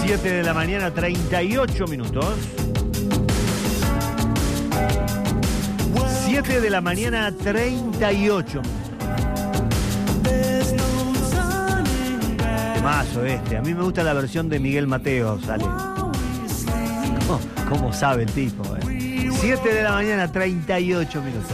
7 de la mañana, 38 minutos. 7 de la mañana, 38. Temazo este. A mí me gusta la versión de Miguel Mateo, sale. ¿Cómo sabe el tipo? 7 de la mañana, 38 minutos.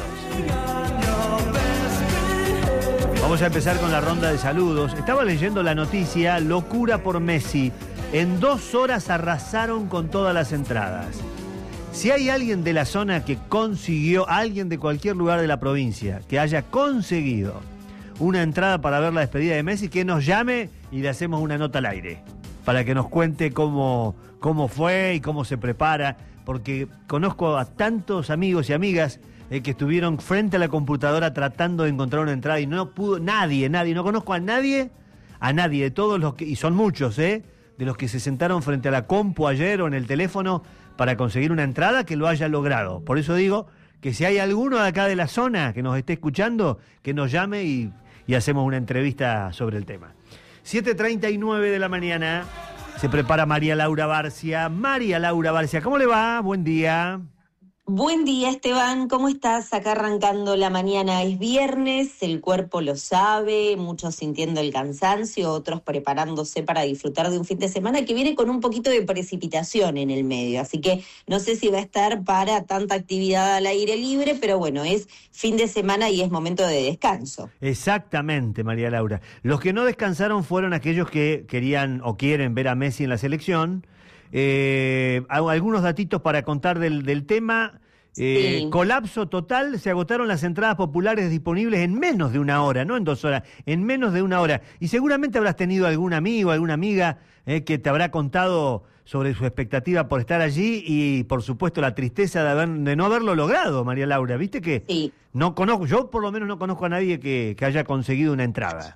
Vamos a empezar con la ronda de saludos. Estaba leyendo la noticia, locura por Messi. En 2 horas arrasaron con todas las entradas. Si hay alguien de la zona que consiguió, alguien de cualquier lugar de la provincia, que haya conseguido una entrada para ver la despedida de Messi, que nos llame y le hacemos una nota al aire, para que nos cuente cómo fue y cómo se prepara, porque conozco a tantos amigos y amigas que estuvieron frente a la computadora tratando de encontrar una entrada y no pudo, nadie, no conozco a nadie de todos los que, y son muchos, de los que se sentaron frente a la compu ayer o en el teléfono para conseguir una entrada, que lo haya logrado. Por eso digo que si hay alguno de acá de la zona que nos esté escuchando, que nos llame y hacemos una entrevista sobre el tema. 7:39 de la mañana, se prepara María Laura Barcia. María Laura Barcia, ¿cómo le va? Buen día. Buen día, Esteban, ¿cómo estás? Acá arrancando la mañana, es viernes, el cuerpo lo sabe, muchos sintiendo el cansancio, otros preparándose para disfrutar de un fin de semana que viene con un poquito de precipitación en el medio, así que no sé si va a estar para tanta actividad al aire libre, pero bueno, es fin de semana y es momento de descanso. Exactamente, María Laura. Los que no descansaron fueron aquellos que querían o quieren ver a Messi en la selección. Algunos datitos para contar del tema. Sí. Colapso total, se agotaron las entradas populares disponibles en menos de una hora, no en 2 horas, en menos de una hora. Y seguramente habrás tenido algún amigo, alguna amiga que te habrá contado sobre su expectativa por estar allí y, por supuesto, la tristeza de no haberlo logrado, María Laura. ¿Viste que Sí. No conozco, yo por lo menos no conozco a nadie que haya conseguido una entrada?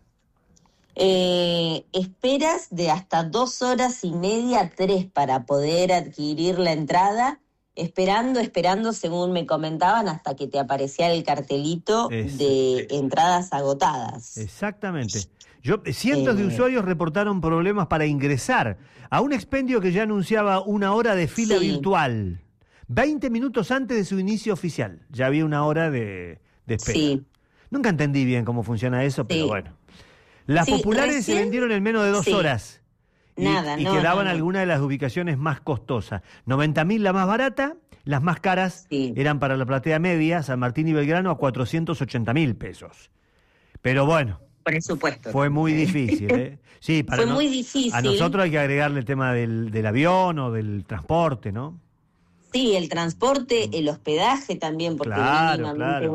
Esperas de hasta 2 horas y media, 3 para poder adquirir la entrada, esperando, según me comentaban, hasta que te aparecía el cartelito de entradas agotadas. Exactamente. Cientos de usuarios reportaron problemas para ingresar a un expendio que ya anunciaba 1 hora de fila virtual. 20 minutos antes de su inicio oficial. Ya había 1 hora de espera. Sí. Nunca entendí bien cómo funciona eso, pero bueno. Las populares recién se vendieron en menos de 2 horas. Y quedaban algunas de las ubicaciones más costosas. 90.000 la más barata, las más caras eran para la platea media, San Martín y Belgrano, a 480.000 pesos. Pero bueno, presupuesto. Fue muy difícil, Sí, fue muy difícil. A nosotros hay que agregarle el tema del avión o del transporte, ¿no? Sí, el transporte, el hospedaje también, porque mínimamente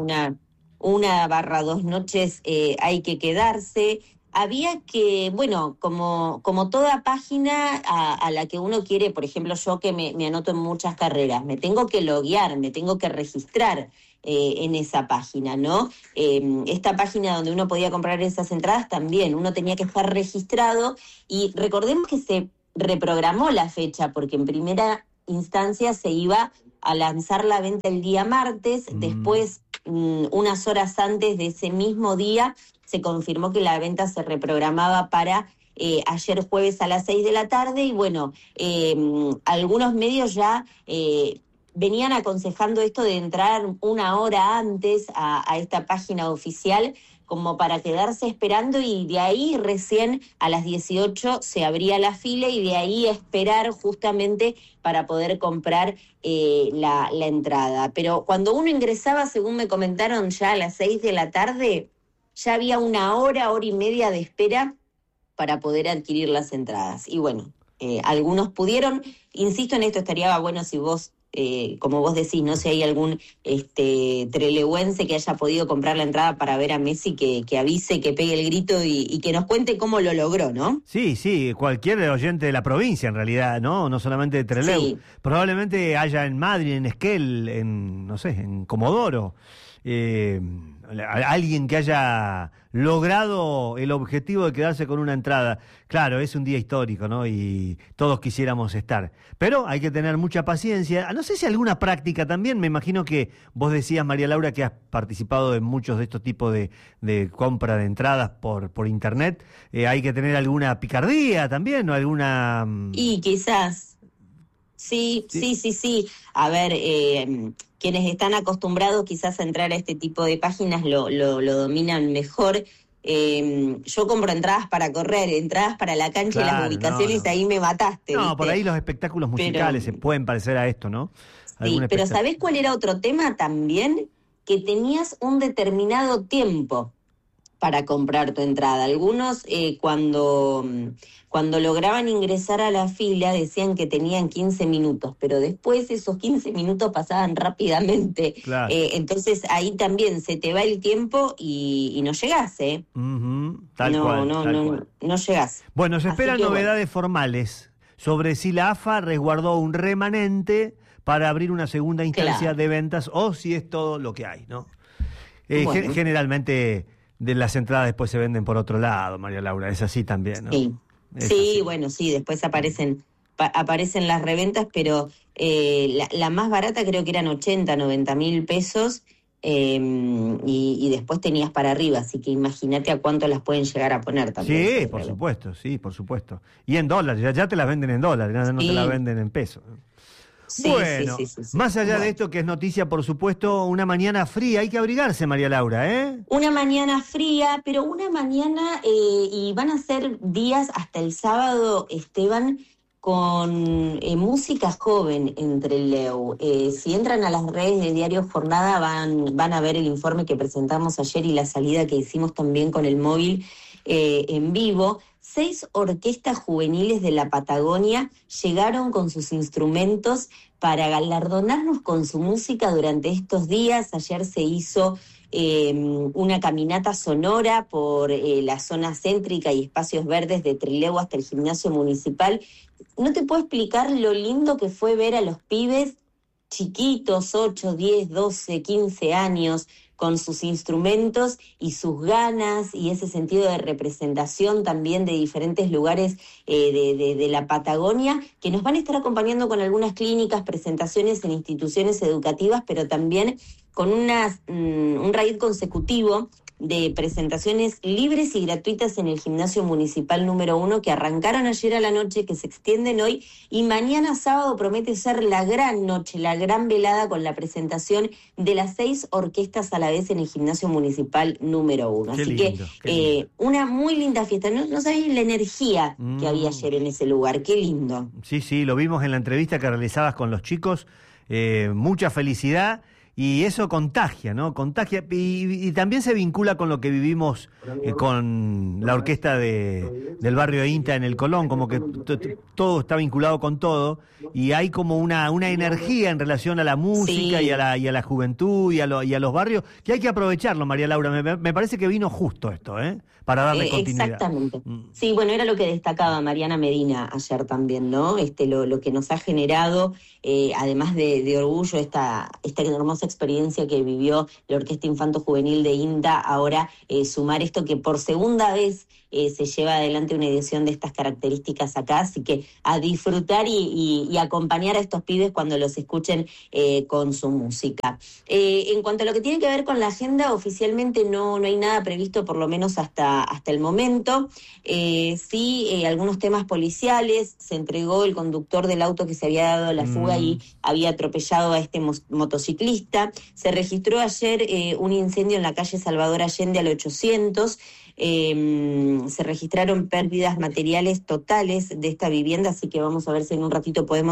1 o 2 noches hay que quedarse. Había que, bueno, como toda página a la que uno quiere, por ejemplo, yo que me anoto en muchas carreras, me tengo que loguear, me tengo que registrar en esa página, ¿no? Esta página donde uno podía comprar esas entradas también, uno tenía que estar registrado y recordemos que se reprogramó la fecha porque en primera instancia se iba a lanzar la venta el día martes, después unas horas antes de ese mismo día se confirmó que la venta se reprogramaba para ayer jueves a las 6 de la tarde y bueno, algunos medios ya venían aconsejando esto de entrar 1 hora antes a esta página oficial como para quedarse esperando y de ahí recién a las 18 se abría la fila y de ahí esperar justamente para poder comprar la entrada. Pero cuando uno ingresaba, según me comentaron, ya a las 6 de la tarde, ya había 1 hora, 1 hora y media de espera para poder adquirir las entradas. Y bueno, algunos pudieron, insisto en esto, estaría bueno si vos, como vos decís, no sé si hay algún trelewense que haya podido comprar la entrada para ver a Messi, que avise, que pegue el grito y que nos cuente cómo lo logró, ¿no? Sí, cualquier oyente de la provincia en realidad, no solamente de Trelew. Sí. Probablemente haya en Madrid, en Esquel, no sé, en Comodoro, alguien que haya logrado el objetivo de quedarse con una entrada. Claro, es un día histórico, ¿no? Y todos quisiéramos estar. Pero hay que tener mucha paciencia. No sé si alguna práctica también. Me imagino que vos decías, María Laura, que has participado en muchos de estos tipos de compra de entradas por internet. Hay que tener alguna picardía también, ¿no? Alguna... Y quizás... Sí. A ver, quienes están acostumbrados quizás a entrar a este tipo de páginas lo dominan mejor. Yo compro entradas para correr, entradas para la cancha, claro, y las ubicaciones, ahí me mataste. No, ¿viste? Por ahí los espectáculos musicales se pueden parecer a esto, ¿no? Sí, pero ¿sabés cuál era otro tema también? Que tenías un determinado tiempo para comprar tu entrada. Algunos cuando lograban ingresar a la fila decían que tenían 15 minutos, pero después esos 15 minutos pasaban rápidamente. Claro. Entonces ahí también se te va el tiempo y no llegás, ¿eh? Tal cual. No llegás. Bueno, se esperan novedades formales sobre si la AFA resguardó un remanente para abrir una segunda instancia de ventas o si es todo lo que hay, ¿no? Generalmente... de las entradas después se venden por otro lado, María Laura, es así también, ¿no? Sí, después aparecen las reventas, pero la más barata creo que eran 80, 90 mil pesos, y después tenías para arriba, así que imagínate a cuánto las pueden llegar a poner también. Sí, por supuesto. Y en dólares, ya te las venden en dólares, no te las venden en pesos. Sí, bueno, sí. Más allá de esto que es noticia, por supuesto, una mañana fría, hay que abrigarse, María Laura, ¿eh? Una mañana fría, pero una mañana, y van a ser días hasta el sábado, Esteban, con música joven en Trelew. Si entran a las redes de Diario Jornada van a ver el informe que presentamos ayer y la salida que hicimos también con el móvil en vivo. 6 orquestas juveniles de la Patagonia llegaron con sus instrumentos para galardonarnos con su música durante estos días. Ayer se hizo una caminata sonora por la zona céntrica y espacios verdes de Trelew hasta el gimnasio municipal. No te puedo explicar lo lindo que fue ver a los pibes chiquitos, 8, 10, 12, 15 años, con sus instrumentos y sus ganas y ese sentido de representación también de diferentes lugares de la Patagonia, que nos van a estar acompañando con algunas clínicas, presentaciones en instituciones educativas, pero también con un raíz consecutivo de presentaciones libres y gratuitas en el gimnasio municipal número 1 que arrancaron ayer a la noche, que se extienden hoy, y mañana sábado promete ser la gran noche, la gran velada con la presentación de las 6 orquestas a la vez en el gimnasio municipal número 1. Así que una muy linda fiesta. No sabéis la energía que había ayer en ese lugar, qué lindo. Sí, lo vimos en la entrevista que realizabas con los chicos, mucha felicidad. Y eso contagia, ¿no? Contagia y también se vincula con lo que vivimos con la orquesta del barrio INTA en el Colón, como que todo está vinculado con todo y hay como una energía en relación a la música y a la juventud y a los barrios que hay que aprovecharlo, María Laura. Me parece que vino justo esto, para darle continuidad. Exactamente. Sí, bueno, era lo que destacaba Mariana Medina ayer también, ¿no? Lo que nos ha generado, además de orgullo, esta hermosa experiencia que vivió la Orquesta Infanto Juvenil de INTA, ahora sumar esto que por segunda vez se lleva adelante una edición de estas características acá, así que a disfrutar y acompañar a estos pibes cuando los escuchen con su música. En cuanto a lo que tiene que ver con la agenda, oficialmente no hay nada previsto, por lo menos hasta el momento. Sí, algunos temas policiales, se entregó el conductor del auto que se había dado la fuga y había atropellado a este motociclista. Se registró ayer un incendio en la calle Salvador Allende al 800. Se registraron pérdidas materiales totales de esta vivienda, así que vamos a ver si en un ratito podemos